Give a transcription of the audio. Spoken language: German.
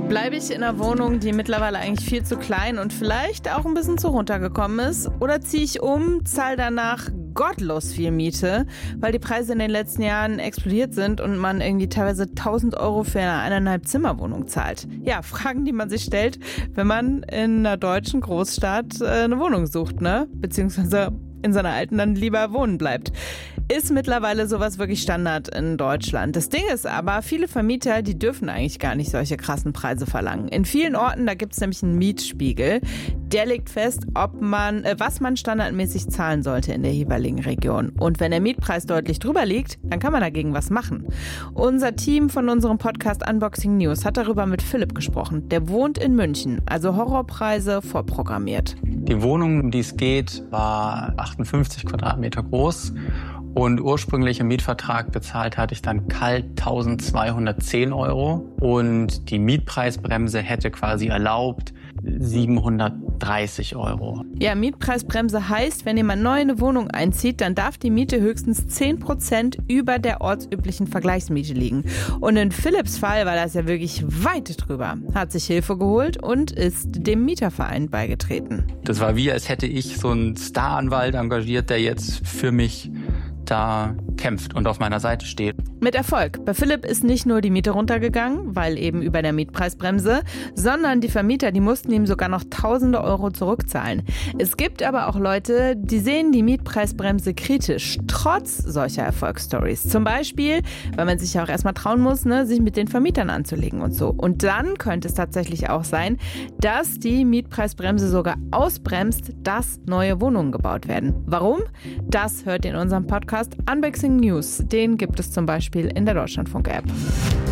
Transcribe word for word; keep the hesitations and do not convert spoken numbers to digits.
Bleibe ich in einer Wohnung, die mittlerweile eigentlich viel zu klein und vielleicht auch ein bisschen zu runtergekommen ist? Oder ziehe ich um, zahle danach gottlos viel Miete, weil die Preise in den letzten Jahren explodiert sind und man irgendwie teilweise tausend Euro für eine eineinhalb Zimmerwohnung zahlt? Ja, Fragen, die man sich stellt, wenn man in einer deutschen Großstadt äh, eine Wohnung sucht, ne? Beziehungsweise in seiner alten dann lieber wohnen bleibt. Ist mittlerweile sowas wirklich Standard in Deutschland. Das Ding ist aber, viele Vermieter, die dürfen eigentlich gar nicht solche krassen Preise verlangen. In vielen Orten, da gibt es nämlich einen Mietspiegel. Der legt fest, ob man, äh, was man standardmäßig zahlen sollte in der jeweiligen Region. Und wenn der Mietpreis deutlich drüber liegt, dann kann man dagegen was machen. Unser Team von unserem Podcast Unboxing News hat darüber mit Philipp gesprochen. Der wohnt in München, also Horrorpreise vorprogrammiert. Die Wohnung, um die es geht, war achtundfünfzig Quadratmeter groß. Und ursprünglich im Mietvertrag bezahlt hatte ich dann kalt eintausendzweihundertzehn Euro. Und die Mietpreisbremse hätte quasi erlaubt siebenhundertdreißig Euro. Ja, Mietpreisbremse heißt, wenn jemand neu in eine Wohnung einzieht, dann darf die Miete höchstens zehn Prozent über der ortsüblichen Vergleichsmiete liegen. Und in Philipps Fall war das ja wirklich weit drüber. Hat sich Hilfe geholt und ist dem Mieterverein beigetreten. Das war wie, als hätte ich so einen Staranwalt engagiert, der jetzt für mich da kämpft und auf meiner Seite steht. Mit Erfolg. Bei Philipp ist nicht nur die Miete runtergegangen, weil eben über der Mietpreisbremse, sondern die Vermieter, die mussten ihm sogar noch tausende Euro zurückzahlen. Es gibt aber auch Leute, die sehen die Mietpreisbremse kritisch, trotz solcher Erfolgsstories. Zum Beispiel, weil man sich ja auch erstmal trauen muss, ne, sich mit den Vermietern anzulegen und so. Und dann könnte es tatsächlich auch sein, dass die Mietpreisbremse sogar ausbremst, dass neue Wohnungen gebaut werden. Warum? Das hört ihr in unserem Podcast Unboxing News. Den gibt es zum Beispiel in der Deutschlandfunk-App.